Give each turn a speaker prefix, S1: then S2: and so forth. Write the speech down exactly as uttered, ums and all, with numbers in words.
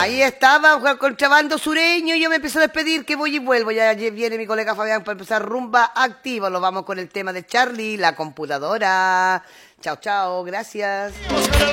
S1: Ahí estaba, Juan Contrabando Sureño, y yo me empiezo a despedir, que voy y vuelvo. Ya viene mi colega Fabián para empezar Rumba Activa. Lo vamos con el tema de Charlie, la computadora. Chao, chao, gracias.